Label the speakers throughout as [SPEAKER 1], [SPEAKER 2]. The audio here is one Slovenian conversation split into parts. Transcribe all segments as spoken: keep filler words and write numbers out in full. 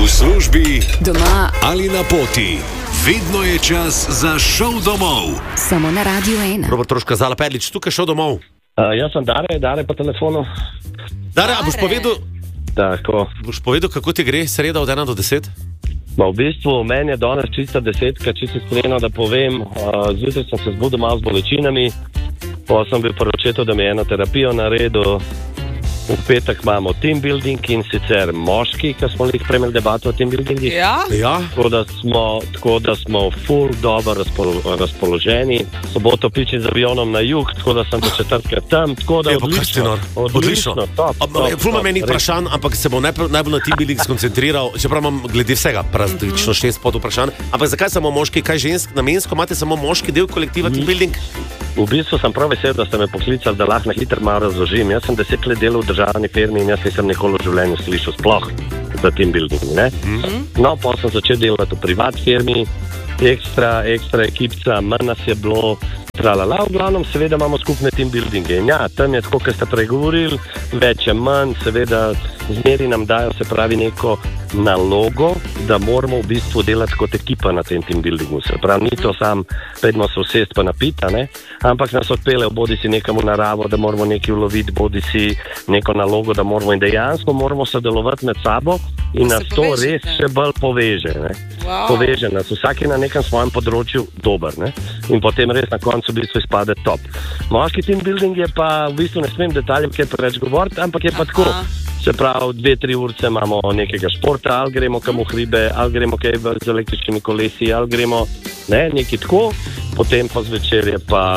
[SPEAKER 1] V službi,
[SPEAKER 2] doma
[SPEAKER 1] ali na poti. Vedno je čas za šov domov.
[SPEAKER 2] Samo na Radiu ena.
[SPEAKER 3] Robert Troška, Zala Perlič, tukaj šel domov.
[SPEAKER 4] Uh, jaz sem Dare, Dare po telefonu.
[SPEAKER 3] Dare, a boš povedal,
[SPEAKER 4] Tako.
[SPEAKER 3] boš povedal, kako ti gre sreda od ena do deset?
[SPEAKER 4] No, v bistvu meni je danes čista desetka, čisto iskreno, da povem. Uh, zjutraj sem se zbudil malo z bolečinami, pa sem bil poročeto, da mi je eno terapijo naredil. V petek imamo team building in sicer moški, ki smo jih premjeli debato o team buildingu.
[SPEAKER 5] Ja?
[SPEAKER 3] Ja.
[SPEAKER 4] Tako da smo, tako da smo full dobro razpolo, razpoloženi. Soboto pičem z avionom na jug, tako da sem do četrtka tam. Tako da
[SPEAKER 3] Evo, kaj si nor.
[SPEAKER 4] odlično.
[SPEAKER 3] Odlično.
[SPEAKER 4] Top, top, top,
[SPEAKER 3] Ful imam enih
[SPEAKER 4] res.
[SPEAKER 3] vprašanj, ampak se bom najprej, najbolj na team building skoncentriral, čeprav imam glede vsega praktično šest pod vprašanj. Ampak zakaj samo moški, kaj žensk, namensko imate samo moški del kolektiva team building?
[SPEAKER 4] V bistvu sem prav vesel, da ste me poklicali, da lahko na hitro malo razložim. Jaz sem deset let delal v državni firmi in jaz nisem nikoli v življenju slišal sploh za team building. Ne? Mm-hmm. No, pa sem začel delati v privat firmi, ekstra, ekstra ekipca, manj nas je bilo, tralala. V glavnem, seveda imamo skupne team buildinge. In ja, tam je tako, kot ste prej govorili, več je manj, seveda zmeri nam dajo, se pravi, neko nalogo, da moramo v bistvu delati kot ekipa na tem team buildingu. Se pravi, ni to sam, pedmo se vsest pa napita, ne? Ampak nas odpeljejo bodi si nekam v naravo, da moramo nekaj uloviti, bodi si neko nalogo, da moramo in dejansko moramo sodelovati med sabo in nas to res še bolj poveže. Ne?
[SPEAKER 5] Wow.
[SPEAKER 4] Poveže nas, vsak je na nekem svojem področju dober, ne? In potem res na koncu v bistvu izpade top. Moški team building je pa, v bistvu ne smem detaljem kaj preveč govoriti, ampak je pa tako. Se pravi, dve, tri urce imamo nekega športa, ali gremo kam v hribe, ali gremo kaj z električnimi kolesi, ali gremo ne, nekaj tako, potem pa zvečer je pa,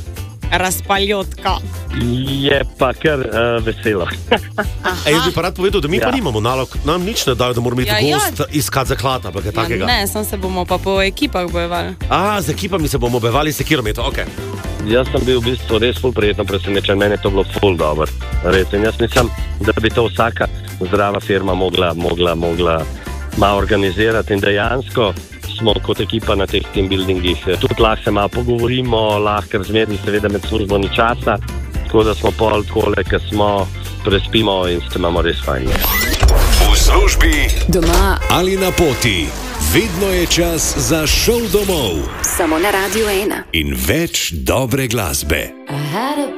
[SPEAKER 5] Razpaljotka.
[SPEAKER 4] je pa kar uh, veselo.
[SPEAKER 3] A jaz bi pa rad povedal, da mi ja. pa nimamo nalog, nam nič ne dajo, da moramo iti
[SPEAKER 5] Ja,
[SPEAKER 3] ja,
[SPEAKER 5] ja.
[SPEAKER 3] gost iskati zaklad, ampak je
[SPEAKER 5] Ma
[SPEAKER 3] takega.
[SPEAKER 5] ne, sem se bomo pa po ekipah bojevali.
[SPEAKER 3] A, z ekipami se bomo bevali s kilometrov, ok.
[SPEAKER 4] Jaz sem bil v bistvu res ful prijetno presenečen, meni je to bilo ful dobro. Res, in jaz mislim, da bi to vsaka zdrava firma mogla, mogla, mogla malo organizirati in dejansko smo kot ekipa na teh team buildingih. Tudi lahko se malo pogovorimo, lahko razmerni seveda med službo ni časa, tako da smo pol takole, ker smo, prespimo in se imamo res fajn.
[SPEAKER 1] V službi,
[SPEAKER 2] Doma
[SPEAKER 1] ali na poti. Vedno je čas za šov domov
[SPEAKER 2] samo na Radiu ena.
[SPEAKER 1] in več dobre glasbe.
[SPEAKER 2] I had a